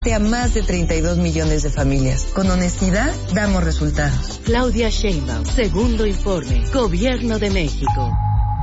a más de 32 millones de familias. Con honestidad, damos resultados. Claudia Sheinbaum, segundo informe, Gobierno de México.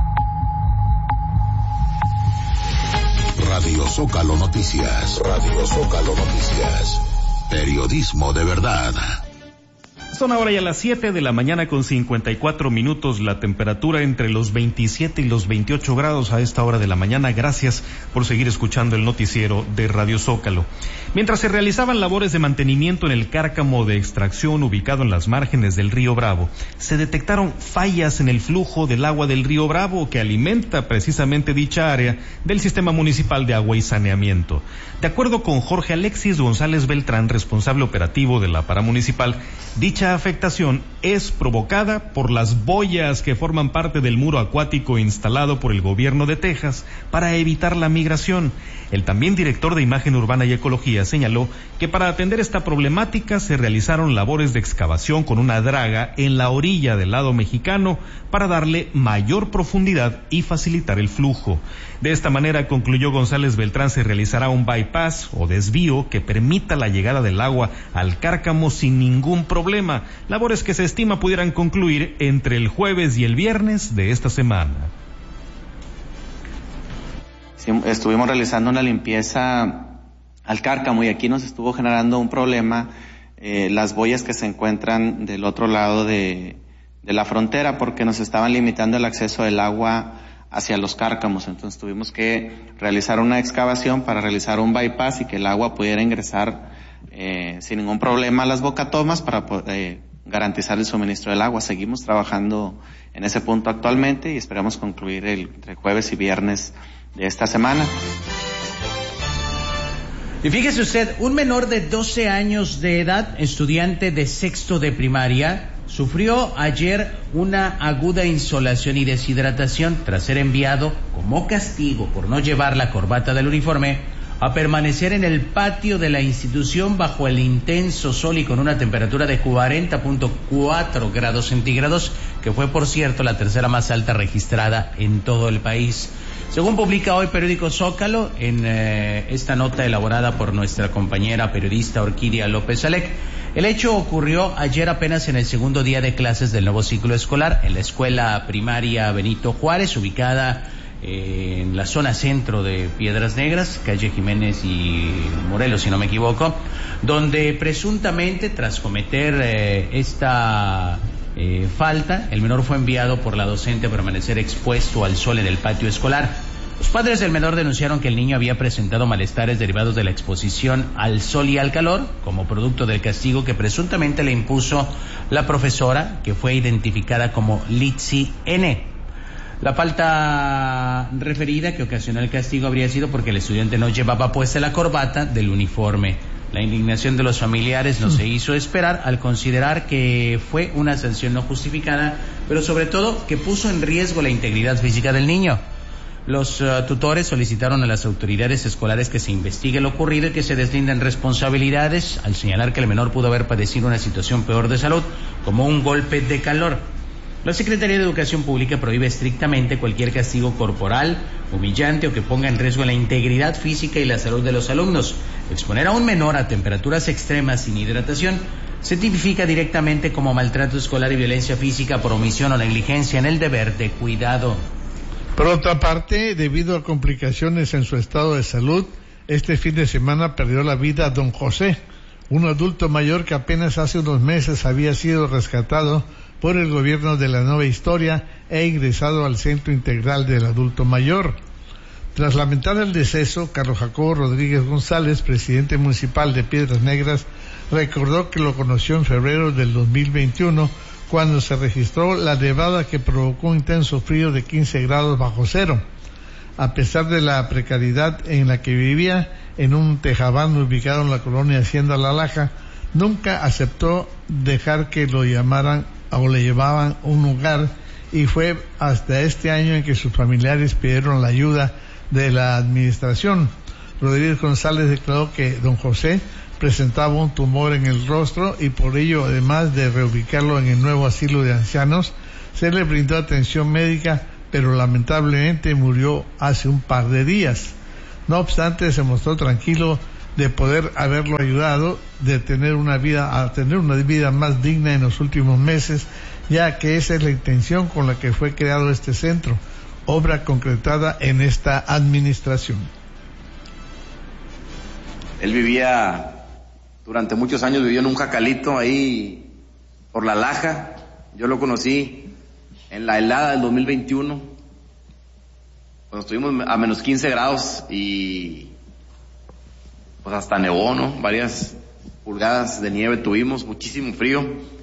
Radio Zócalo Noticias. Radio Zócalo Noticias. Periodismo de verdad. Son ahora ya las 7 de la mañana con 54 minutos, la temperatura entre los 27 y los 28 grados a esta hora de la mañana. Gracias por seguir escuchando el noticiero de Radio Zócalo. Mientras se realizaban labores de mantenimiento en el cárcamo de extracción ubicado en las márgenes del río Bravo, se detectaron fallas en el flujo del agua del río Bravo que alimenta precisamente dicha área del Sistema Municipal de Agua y Saneamiento. De acuerdo con Jorge Alexis González Beltrán, responsable operativo de la paramunicipal, dicha afectación es provocada por las boyas que forman parte del muro acuático instalado por el gobierno de Texas para evitar la migración. El también director de Imagen Urbana y Ecología señaló que para atender esta problemática se realizaron labores de excavación con una draga en la orilla del lado mexicano para darle mayor profundidad y facilitar el flujo. De esta manera, concluyó González Beltrán, se realizará un bypass o desvío que permita la llegada del agua al cárcamo sin ningún problema, labores que se estima pudieran concluir entre el jueves y el viernes de esta semana. Sí, estuvimos realizando una limpieza al cárcamo y aquí nos estuvo generando un problema las boyas que se encuentran del otro lado de la frontera, porque nos estaban limitando el acceso del agua hacia los cárcamos. Entonces tuvimos que realizar una excavación para realizar un bypass y que el agua pudiera ingresar sin ningún problema a las bocatomas para garantizar el suministro del agua. Seguimos trabajando en ese punto actualmente y esperamos concluir entre jueves y viernes de esta semana. Y fíjese usted, un menor de 12 años de edad, estudiante de sexto de primaria, sufrió ayer una aguda insolación y deshidratación tras ser enviado como castigo por no llevar la corbata del uniforme a permanecer en el patio de la institución bajo el intenso sol y con una temperatura de 40.4 grados centígrados, que fue, por cierto, la tercera más alta registrada en todo el país. Según publica hoy Periódico Zócalo, en esta nota elaborada por nuestra compañera periodista Orquídea López Alec, el hecho ocurrió ayer apenas en el segundo día de clases del nuevo ciclo escolar en la escuela primaria Benito Juárez, ubicada en la zona centro de Piedras Negras, calle Jiménez y Morelos, si no me equivoco, donde presuntamente tras cometer esta falta, el menor fue enviado por la docente a permanecer expuesto al sol en el patio escolar. Los padres del menor denunciaron que el niño había presentado malestares derivados de la exposición al sol y al calor, como producto del castigo que presuntamente le impuso la profesora, que fue identificada como Litsi N. La falta referida que ocasionó el castigo habría sido porque el estudiante no llevaba puesta la corbata del uniforme. La indignación de los familiares no se hizo esperar al considerar que fue una sanción no justificada, pero sobre todo que puso en riesgo la integridad física del niño. Los tutores solicitaron a las autoridades escolares que se investigue lo ocurrido y que se deslinden responsabilidades, al señalar que el menor pudo haber padecido una situación peor de salud, como un golpe de calor. La Secretaría de Educación Pública prohíbe estrictamente cualquier castigo corporal, humillante o que ponga en riesgo la integridad física y la salud de los alumnos. Exponer a un menor a temperaturas extremas sin hidratación se tipifica directamente como maltrato escolar y violencia física por omisión o negligencia en el deber de cuidado. Por otra parte, debido a complicaciones en su estado de salud, este fin de semana perdió la vida don José, un adulto mayor que apenas hace unos meses había sido rescatado por el gobierno de la Nueva Historia e ingresado al Centro Integral del Adulto Mayor. Tras lamentar el deceso, Carlos Jacobo Rodríguez González, presidente municipal de Piedras Negras, recordó que lo conoció en febrero del 2021, cuando se registró la nevada que provocó un intenso frío de 15 grados bajo cero. A pesar de la precariedad en la que vivía, en un tejabán ubicado en la colonia Hacienda La Laja, nunca aceptó dejar que lo llamaran o le llevaban un lugar, y fue hasta este año en que sus familiares pidieron la ayuda de la administración. Rodríguez González declaró que don José presentaba un tumor en el rostro y por ello, además de reubicarlo en el nuevo asilo de ancianos, se le brindó atención médica, pero lamentablemente murió hace un par de días. No obstante, se mostró tranquilo de poder haberlo ayudado a tener una vida más digna en los últimos meses, ya que esa es la intención con la que fue creado este centro, obra concretada en esta administración. Él durante muchos años vivió en un jacalito ahí por La Laja. Yo lo conocí en la helada del 2021, cuando estuvimos a menos 15 grados y pues hasta nevó, ¿no? Varias pulgadas de nieve tuvimos, muchísimo frío.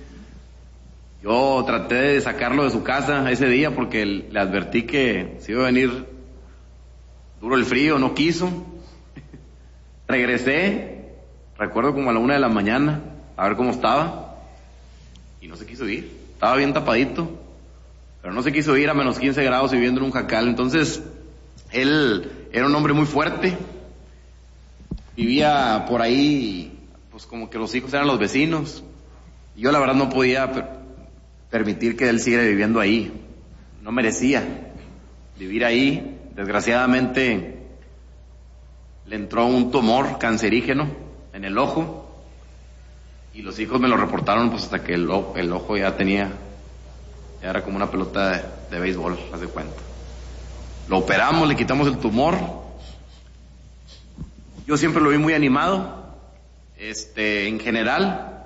Yo traté de sacarlo de su casa ese día porque le advertí que se iba a venir duro el frío, no quiso. Regresé, recuerdo como a la 1 de la mañana, a ver cómo estaba, y no se quiso ir. Estaba bien tapadito, pero no se quiso ir a menos 15 grados viviendo en un jacal. Entonces, él era un hombre muy fuerte, vivía por ahí, pues como que los hijos eran los vecinos. Yo la verdad no podía permitir que él siguiera viviendo ahí, no merecía vivir ahí. Desgraciadamente le entró un tumor cancerígeno en el ojo y los hijos me lo reportaron pues hasta que el ojo ya era como una pelota de béisbol, haz de cuenta. Lo operamos, le quitamos el tumor. Yo siempre lo vi muy animado, en general,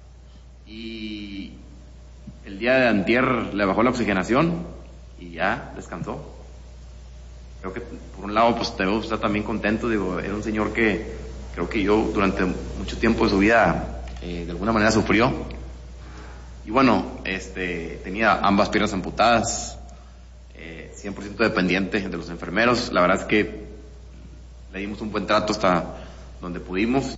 y el día de antier le bajó la oxigenación y ya descansó. Creo que por un lado pues te veo usted también contento, digo, era un señor que creo que yo durante mucho tiempo de su vida de alguna manera sufrió, y bueno, tenía ambas piernas amputadas, 100% dependiente de los enfermeros. La verdad es que le dimos un buen trato hasta donde pudimos.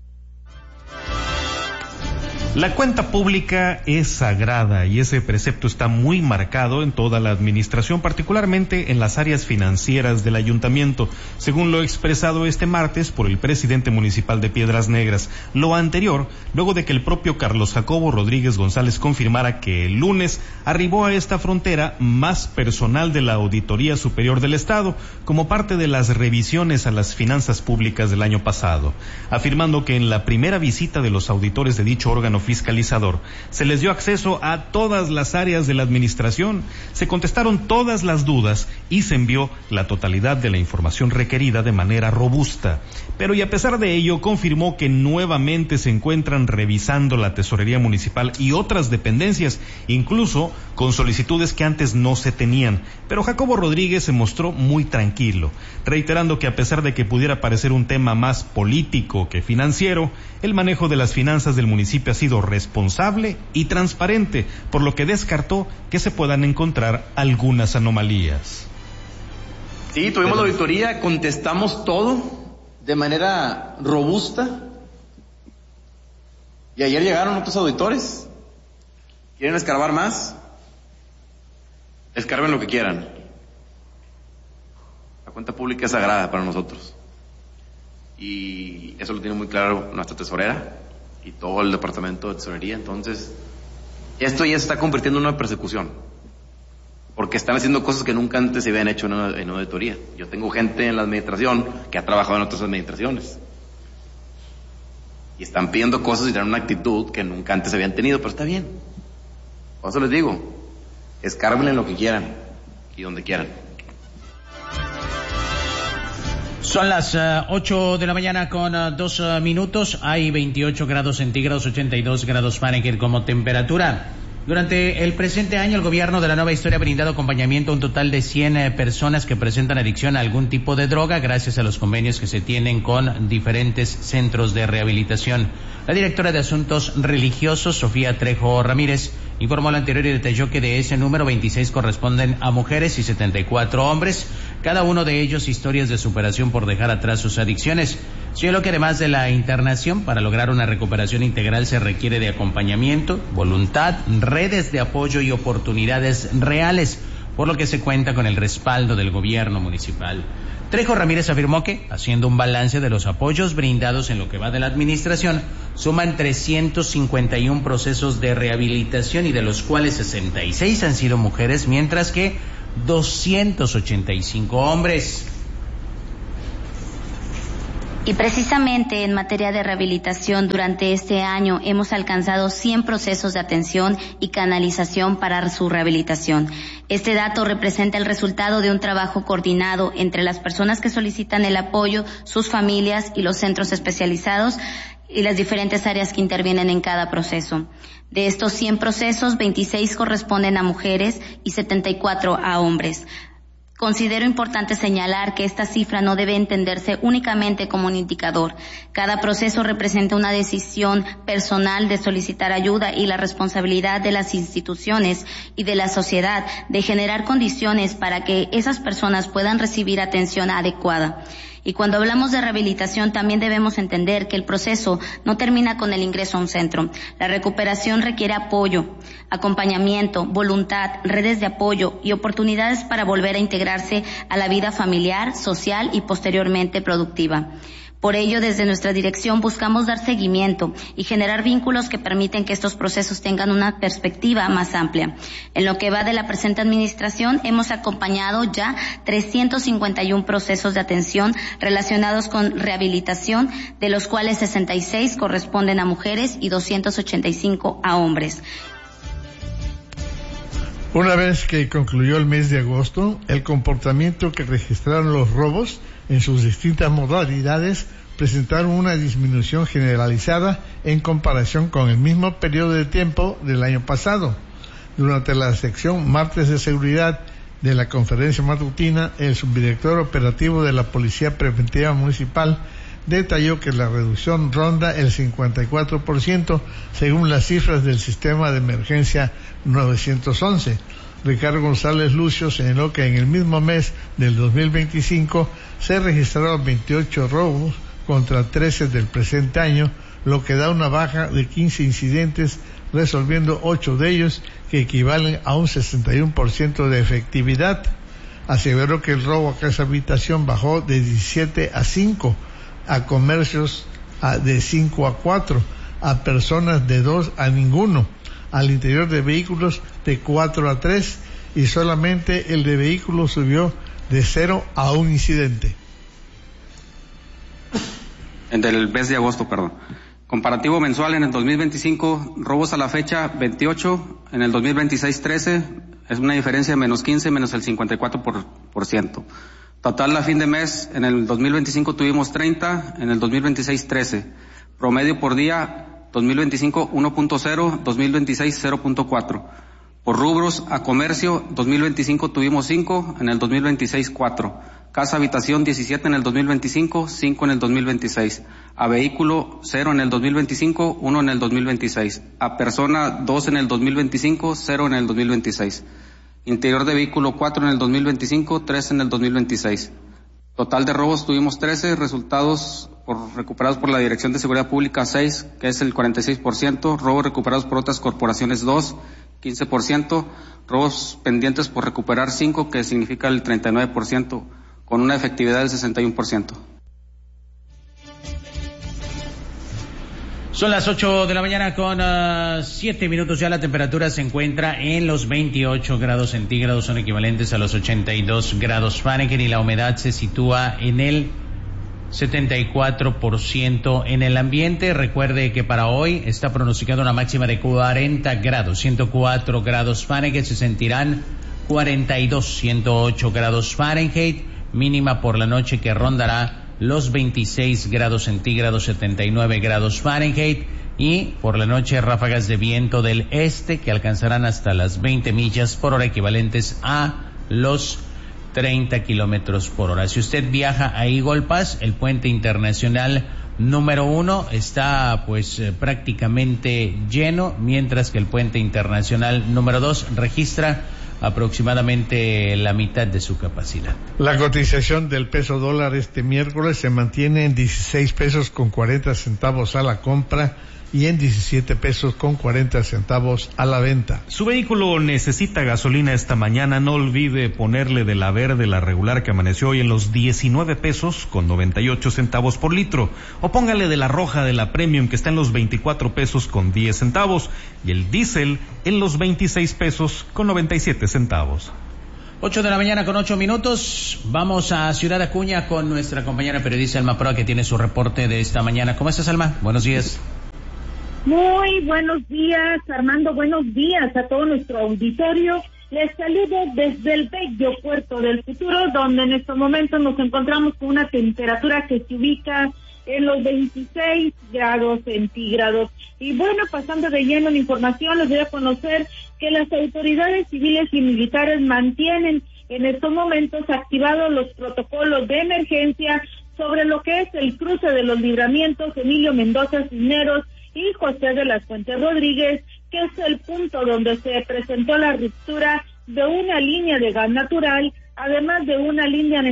La cuenta pública es sagrada y ese precepto está muy marcado en toda la administración, particularmente en las áreas financieras del ayuntamiento, según lo expresado este martes por el presidente municipal de Piedras Negras. Lo anterior, luego de que el propio Carlos Jacobo Rodríguez González confirmara que el lunes arribó a esta frontera más personal de la Auditoría Superior del Estado, como parte de las revisiones a las finanzas públicas del año pasado, afirmando que en la primera visita de los auditores de dicho órgano fiscalizador se les dio acceso a todas las áreas de la administración, se contestaron todas las dudas y se envió la totalidad de la información requerida de manera robusta. Pero y a pesar de ello, confirmó que nuevamente se encuentran revisando la tesorería municipal y otras dependencias, incluso con solicitudes que antes no se tenían. Pero Jacobo Rodríguez se mostró muy tranquilo, reiterando que a pesar de que pudiera parecer un tema más político que financiero, el manejo de las finanzas del municipio ha sido responsable y transparente, por lo que descartó que se puedan encontrar algunas anomalías. Sí, tuvimos la auditoría, contestamos todo de manera robusta, y ayer llegaron otros auditores. ¿Quieren escarbar más? Escarben lo que quieran. La cuenta pública es sagrada para nosotros, y eso lo tiene muy claro nuestra tesorera y todo el departamento de tesorería. Entonces, esto ya se está convirtiendo en una persecución, porque están haciendo cosas que nunca antes se habían hecho en una auditoría. Yo tengo gente en la administración que ha trabajado en otras administraciones y están pidiendo cosas y tienen una actitud que nunca antes habían tenido, pero está bien. Por eso les digo, escárbenle en lo que quieran y donde quieran. Son las 8 de la mañana con 2 minutos. Hay 28 grados centígrados, 82 grados Fahrenheit como temperatura. Durante el presente año, el gobierno de la Nueva Historia ha brindado acompañamiento a un total de 100 personas que presentan adicción a algún tipo de droga, gracias a los convenios que se tienen con diferentes centros de rehabilitación. La directora de Asuntos Religiosos, Sofía Trejo Ramírez, informó lo anterior y detalló que de ese número 26 corresponden a mujeres y 74 hombres, cada uno de ellos historias de superación por dejar atrás sus adicciones. Señaló que además de la internación, para lograr una recuperación integral se requiere de acompañamiento, voluntad, redes de apoyo y oportunidades reales, por lo que se cuenta con el respaldo del gobierno municipal. Trejo Ramírez afirmó que, haciendo un balance de los apoyos brindados en lo que va de la administración, suman 351 procesos de rehabilitación y de los cuales 66 han sido mujeres, mientras que 285 hombres. Y precisamente en materia de rehabilitación, durante este año hemos alcanzado 100 procesos de atención y canalización para su rehabilitación. Este dato representa el resultado de un trabajo coordinado entre las personas que solicitan el apoyo, sus familias y los centros especializados y las diferentes áreas que intervienen en cada proceso. De estos 100 procesos, 26 corresponden a mujeres y 74 a hombres. Considero importante señalar que esta cifra no debe entenderse únicamente como un indicador. Cada proceso representa una decisión personal de solicitar ayuda y la responsabilidad de las instituciones y de la sociedad de generar condiciones para que esas personas puedan recibir atención adecuada. Y cuando hablamos de rehabilitación también debemos entender que el proceso no termina con el ingreso a un centro. La recuperación requiere apoyo, acompañamiento, voluntad, redes de apoyo y oportunidades para volver a integrarse a la vida familiar, social y posteriormente productiva. Por ello, desde nuestra dirección buscamos dar seguimiento y generar vínculos que permiten que estos procesos tengan una perspectiva más amplia. En lo que va de la presente administración, hemos acompañado ya 351 procesos de atención relacionados con rehabilitación, de los cuales 66 corresponden a mujeres y 285 a hombres. Una vez que concluyó el mes de agosto, el comportamiento que registraron los robos en sus distintas modalidades presentaron una disminución generalizada en comparación con el mismo periodo de tiempo del año pasado. Durante la sección Martes de Seguridad de la conferencia matutina, el subdirector operativo de la Policía Preventiva Municipal detalló que la reducción ronda el 54% según las cifras del sistema de emergencia 911. Ricardo González Lucio señaló que en el mismo mes del 2025 se registraron 28 robos contra 13 del presente año, lo que da una baja de 15 incidentes, resolviendo 8 de ellos, que equivalen a un 61% de efectividad. Aseveró que el robo a casa habitación bajó de 17 a 5, a comercios de 5 a 4, a personas de 2 a ninguno, al interior de vehículos de 4 a 3, y solamente el de vehículos subió de 0 a 1 incidente. Del mes de agosto, Comparativo mensual en el 2025, robos a la fecha 28, en el 2026 13, es una diferencia de menos 15, menos el 54%. Total a fin de mes, en el 2025 tuvimos 30, en el 2026 13. Promedio por día, 2025 1.0, 2026 0.4. Por rubros a comercio, 2025 tuvimos 5, en el 2026 4. Casa habitación 17 en el 2025, 5 en el 2026. A vehículo 0 en el 2025, 1 en el 2026. A persona 2 en el 2025, 0 en el 2026. Interior de vehículo 4 en el 2025, 3 en el 2026. Total de robos tuvimos 13, resultados recuperados por la Dirección de Seguridad Pública 6, que es el 46%, robos recuperados por otras corporaciones 2, 15%, robos pendientes por recuperar 5, que significa el 39%, con una efectividad del 61%. Son las 8 de la mañana con 7 minutos. Ya la temperatura se encuentra en los 28 grados centígrados, son equivalentes a los 82 grados Fahrenheit, y la humedad se sitúa en el 74% en el ambiente. Recuerde que para hoy está pronosticada una máxima de 40 grados, 104 grados Fahrenheit, se sentirán 42, 108 grados Fahrenheit, mínima por la noche que rondará los 26 grados centígrados, 79 grados Fahrenheit, y por la noche ráfagas de viento del este que alcanzarán hasta las 20 millas por hora, equivalentes a los 30 kilómetros por hora. Si usted viaja a Eagle Pass, el puente internacional número 1 está prácticamente lleno, mientras que el puente internacional número 2 registra aproximadamente la mitad de su capacidad. La cotización del peso dólar este miércoles se mantiene en 16 pesos con 40 centavos a la compra y en 17 pesos con 40 centavos a la venta. Su vehículo necesita gasolina esta mañana, no olvide ponerle de la verde, la regular, que amaneció hoy en los 19 pesos con 98 centavos por litro, o póngale de la roja, de la premium, que está en los 24 pesos con 10 centavos, y el diésel en los 26 pesos con 97 centavos. 8 de la mañana con 8 minutos. Vamos a Ciudad Acuña con nuestra compañera periodista Alma Proa, que tiene su reporte de esta mañana. ¿Cómo estás, Alma? Buenos días. Muy buenos días, Armando. Buenos días a todo nuestro auditorio. Les saludo desde el bello Puerto del Futuro, donde en estos momentos nos encontramos con una temperatura que se ubica en los 26 grados centígrados. Y bueno, pasando de lleno en información, les voy a conocer que las autoridades civiles y militares mantienen en estos momentos activados los protocolos de emergencia sobre lo que es el cruce de los libramientos Emilio Mendoza Cisneros y José de las Fuentes Rodríguez, que es el punto donde se presentó la ruptura de una línea de gas natural, además de una línea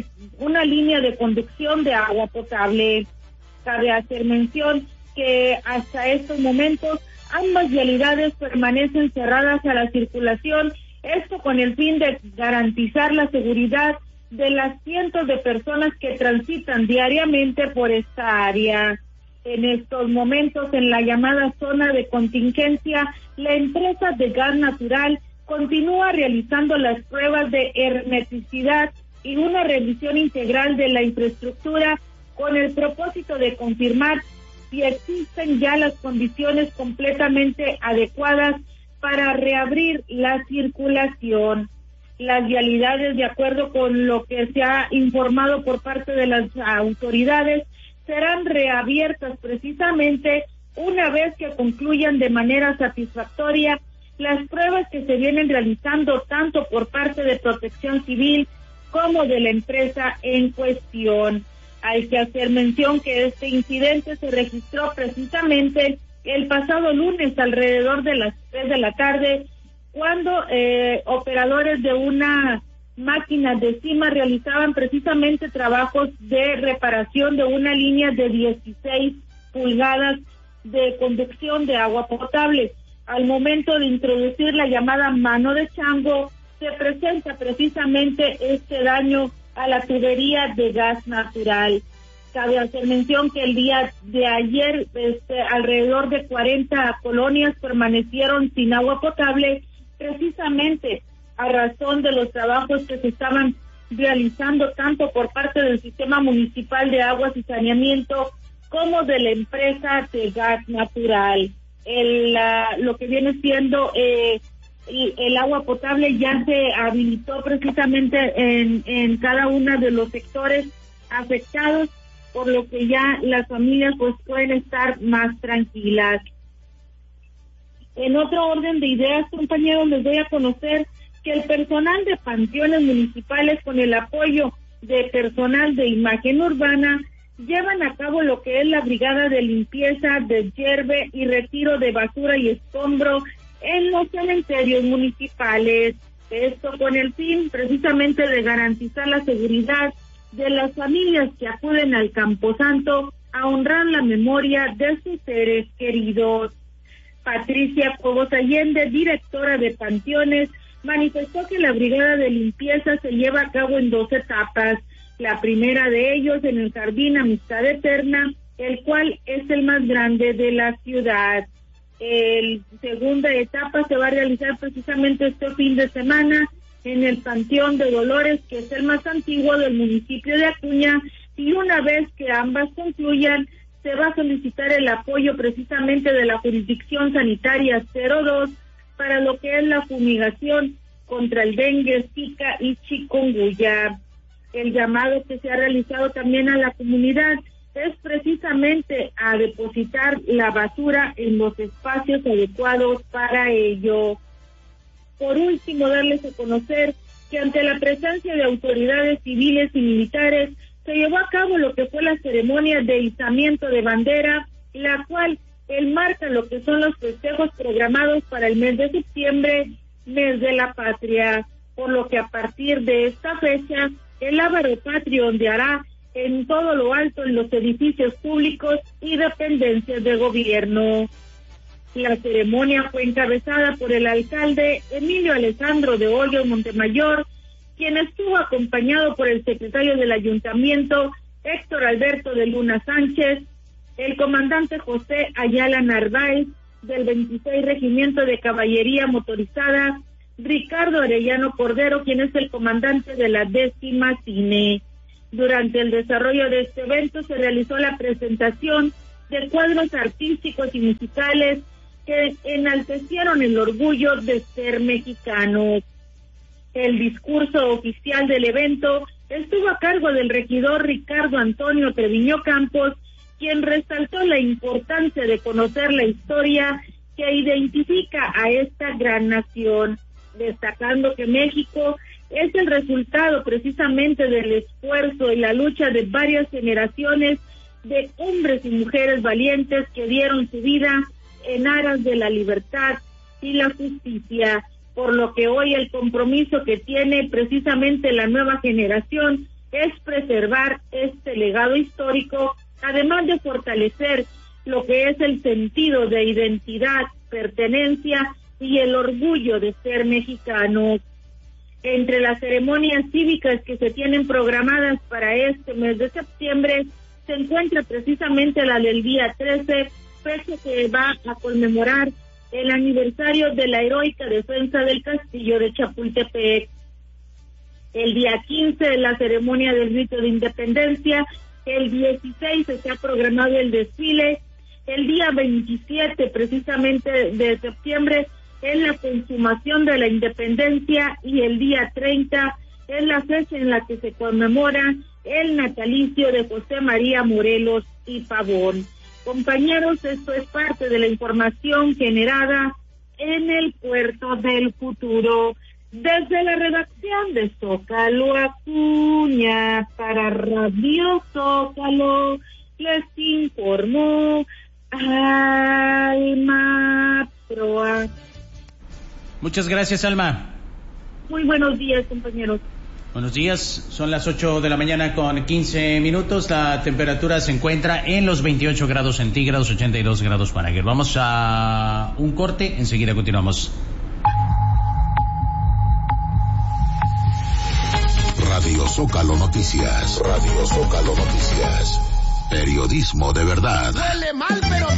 de conducción de agua potable. Cabe hacer mención que hasta estos momentos ambas vialidades permanecen cerradas a la circulación, esto con el fin de garantizar la seguridad de las cientos de personas que transitan diariamente por esta área. En estos momentos, en la llamada zona de contingencia, la empresa de gas natural continúa realizando las pruebas de hermeticidad y una revisión integral de la infraestructura con el propósito de confirmar si existen ya las condiciones completamente adecuadas para reabrir la circulación. Las vialidades, de acuerdo con lo que se ha informado por parte de las autoridades, serán reabiertas precisamente una vez que concluyan de manera satisfactoria las pruebas que se vienen realizando tanto por parte de Protección Civil como de la empresa en cuestión. Hay que hacer mención que este incidente se registró precisamente el pasado lunes alrededor de las 3 de la tarde, cuando operadores de una máquina de cima realizaban precisamente trabajos de reparación de una línea de 16 pulgadas de conducción de agua potable. Al momento de introducir la llamada mano de chango, se presenta precisamente este daño a la tubería de gas natural. Cabe hacer mención que el día de ayer alrededor de 40 colonias permanecieron sin agua potable, precisamente a razón de los trabajos que se estaban realizando tanto por parte del Sistema Municipal de Aguas y Saneamiento como de la empresa de gas natural. Lo que viene siendo el agua potable ya se habilitó precisamente en cada uno de los sectores afectados, por lo que ya las familias pues pueden estar más tranquilas. En otro orden de ideas, compañeros, les doy a conocer que el personal de panteones municipales, con el apoyo de personal de imagen urbana, llevan a cabo lo que es la brigada de limpieza, deshierve y retiro de basura y escombro en los cementerios municipales. Esto con el fin precisamente de garantizar la seguridad de las familias que acuden al Camposanto a honrar la memoria de sus seres queridos. Patricia Cobos Allende, directora de Panteones, manifestó que la brigada de limpieza se lleva a cabo en 2 etapas. La primera de ellos en el Jardín Amistad Eterna, el cual es el más grande de la ciudad. La segunda etapa se va a realizar precisamente este fin de semana en el Panteón de Dolores, que es el más antiguo del municipio de Acuña, y una vez que ambas concluyan, se va a solicitar el apoyo precisamente de la Jurisdicción Sanitaria 02 para lo que es la fumigación contra el dengue, zika y chikungunya. El llamado que se ha realizado también a la comunidad es precisamente a depositar la basura en los espacios adecuados para ello. Por último, darles a conocer que ante la presencia de autoridades civiles y militares se llevó a cabo lo que fue la ceremonia de izamiento de bandera, la cual enmarca lo que son los festejos programados para el mes de septiembre, mes de la patria, por lo que a partir de esta fecha el lábaro patrio ondeará en todo lo alto en los edificios públicos y dependencias de gobierno. La ceremonia fue encabezada por el alcalde Emilio Alessandro de Hoyos Montemayor, quien estuvo acompañado por el secretario del ayuntamiento, Héctor Alberto de Luna Sánchez, el comandante José Ayala Narváez, del 26 Regimiento de Caballería Motorizada, Ricardo Arellano Cordero, quien es el comandante de la 10ª Cine. Durante el desarrollo de este evento se realizó la presentación de cuadros artísticos y musicales que enaltecieron el orgullo de ser mexicanos. El discurso oficial del evento estuvo a cargo del regidor Ricardo Antonio Treviño Campos, quien resaltó la importancia de conocer la historia que identifica a esta gran nación, destacando que México es el resultado precisamente del esfuerzo y la lucha de varias generaciones de hombres y mujeres valientes que dieron su vida en aras de la libertad y la justicia, por lo que hoy el compromiso que tiene precisamente la nueva generación es preservar este legado histórico, además de fortalecer lo que es el sentido de identidad, pertenencia y el orgullo de ser mexicanos. Entre las ceremonias cívicas que se tienen programadas para este mes de septiembre, se encuentra precisamente la del día 13, fecha que va a conmemorar el aniversario de la heroica defensa del castillo de Chapultepec. El día 15, la ceremonia del grito de independencia. El 16 se ha programado el desfile. El día 27, precisamente de septiembre, es la consumación de la independencia, y el día 30 es la fecha en la que se conmemora el natalicio de José María Morelos y Pavón. Compañeros, esto es parte de la información generada en el Puerto del Futuro. Desde la redacción de Zócalo Acuña, para Radio Zócalo, les informó Alma Proa. Muchas gracias, Alma. Muy buenos días, compañeros. Buenos días, son las 8 de la mañana con 15 minutos, la temperatura se encuentra en los 28 grados centígrados, 82 grados Fahrenheit. Vamos a un corte, enseguida continuamos. Radio Zócalo Noticias, Radio Zócalo Noticias, periodismo de verdad. Huele mal, pero